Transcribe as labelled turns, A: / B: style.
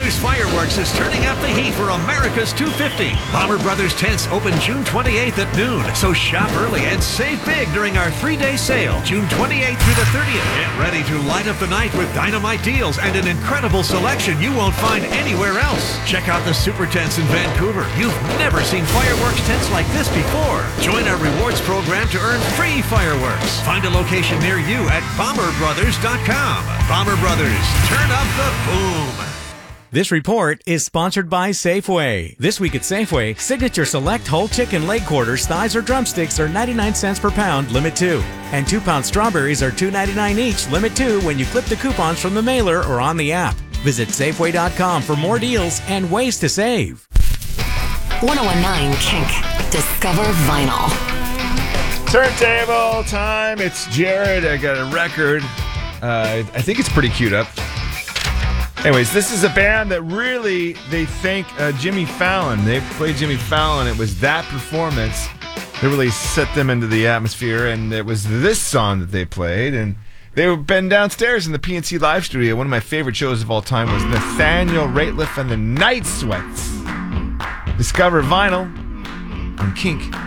A: Brothers Fireworks is turning up the heat for America's 250. Bomber Brothers tents open June 28th at noon, so shop early and save big during our 3-day sale, June 28th through the 30th. Get ready to light up the night with dynamite deals and an incredible selection you won't find anywhere else. Check out the Super Tents in Vancouver. You've never seen fireworks tents like this before. Join our rewards program to earn free fireworks. Find a location near you at bomberbrothers.com. Bomber Brothers, turn up the boom.
B: This report is sponsored by Safeway. This week at Safeway, Signature Select whole chicken leg quarters, thighs, or drumsticks are 99 cents per pound, limit 2. And 2-pound strawberries are $2.99 each, limit 2 when you clip the coupons from the mailer or on the app. Visit Safeway.com for more deals and ways to save.
C: 1019 Kink. Discover vinyl.
D: Turntable time. It's Jared. I got a record. I think it's pretty queued up. Anyways, this is a band that really, they thank Jimmy Fallon. They played Jimmy Fallon. It was that performance that really set them into the atmosphere, and it was this song that they played. And they've been downstairs in the PNC Live Studio. One of my favorite shows of all time was Nathaniel Rateliff and the Night Sweats. Discover vinyl on Kink